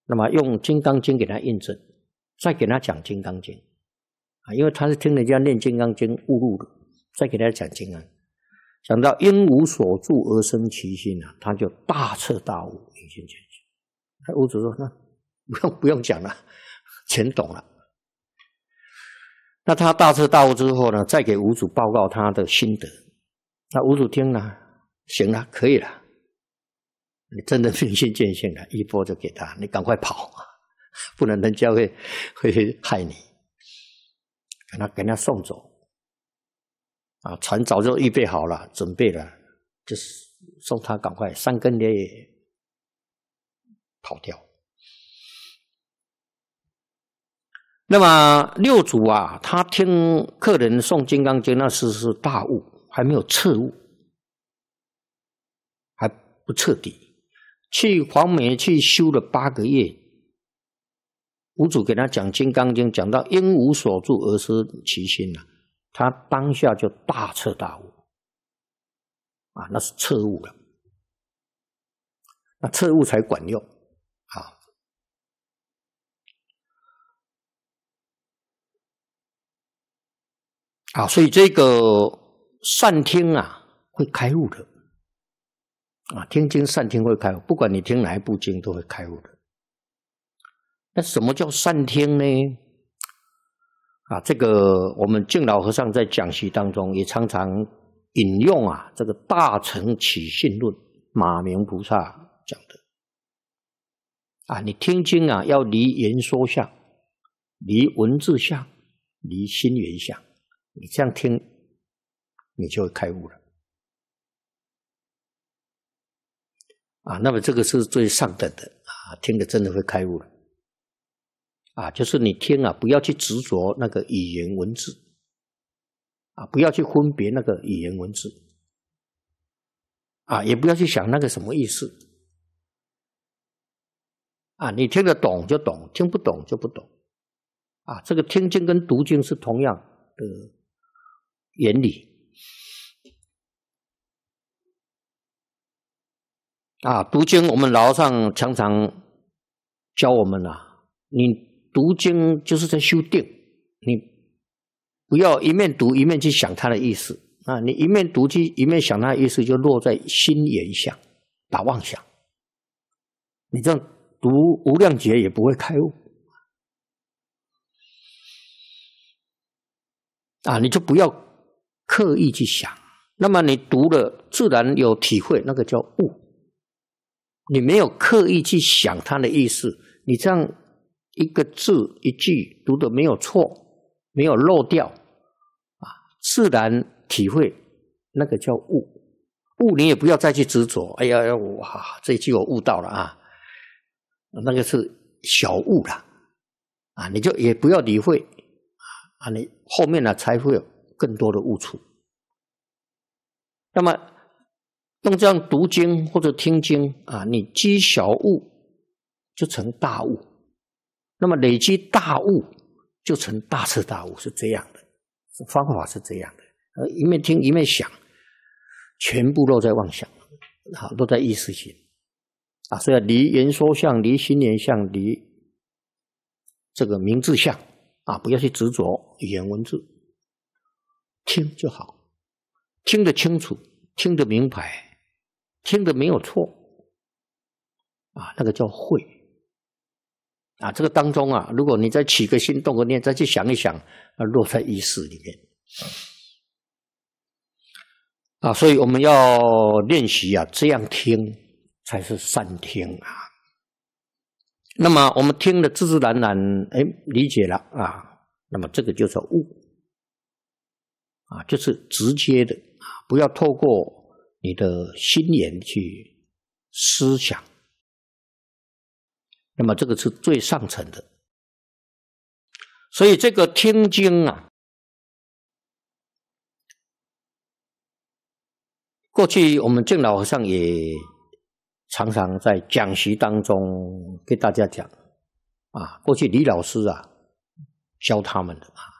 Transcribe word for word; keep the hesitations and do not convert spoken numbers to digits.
那么用《金刚经》给他印证，再给他讲《金刚经》啊，因为他是听人家念《金刚经》悟入的，再给他讲《金刚》，讲到因无所住而生其心啊，他就大彻大悟，明心见性。屋主说：“那不用不用讲了，全懂了。”那他大彻大悟之后呢，再给屋主报告他的心得。那屋主听了，行了，可以了，你真的明心见性了，一波就给他，你赶快跑，不然人家会会害你。给他给他送走，啊，船早就预备好了，准备了，就是送他赶快三更烈跑掉。那么六祖啊，他听客人诵《金刚经》，那时是大悟，还没有彻悟，还不彻底。去黄梅去修了八个月，屋主给他讲《金刚经》，讲到因无所住而生其心啊，他当下就大彻大悟啊，那是彻悟了。那彻悟才管用啊。啊，所以这个善听啊，会开悟的啊，听经善听会开悟，不管你听哪一部经都会开悟的。那什么叫善听呢？啊，这个我们净老和尚在讲习当中也常常引用啊，这个《大乘起信论》马明菩萨讲的啊，你听经啊，要离言说相，离文字相，离心缘相。你这样听，你就会开悟了啊！那么这个是最上等的啊，听的真的会开悟了啊！就是你听啊，不要去执着那个语言文字啊，不要去分别那个语言文字啊，也不要去想那个什么意思啊！你听得懂就懂，听不懂就不懂啊！这个听经跟读经是同样的原理啊，读经我们老和尚常常教我们啊，你读经就是在修定，你不要一面读一面去想它的意思啊，你一面读去一面想它的意思，就落在心缘相，打妄想。你这样读无量劫也不会开悟啊，你就不要刻意去想，那么你读了自然有体会，那个叫悟。你没有刻意去想它的意思，你这样一个字一句读的没有错，没有漏掉啊，自然体会，那个叫悟。悟你也不要再去执着，哎呀哇，这一句我悟到了啊，那个是小悟了啊，你就也不要理会啊，你后面呢才会有更多的悟处。那么用这样读经或者听经啊，你积小悟就成大悟，那么累积大悟就成大彻大悟，是这样的，方法是这样的。呃，一面听一面想，全部都在妄想，啊，都在意识心啊，所以离言说相，离心缘相，离这个名字相啊，不要去执着语言文字，听就好，听得清楚，听得明白。听得没有错啊，那个叫慧啊。这个当中啊，如果你再起个心动个念，再去想一想，啊，落在意识里面啊。所以我们要练习啊，这样听才是善听啊。那么我们听了自自然然，哎，理解了啊，那么这个就叫悟啊，就是直接的啊，不要透过你的心眼去思想，那么这个是最上层的。所以这个听经啊，过去我们净老和尚也常常在讲习当中给大家讲啊，过去李老师啊教他们的啊，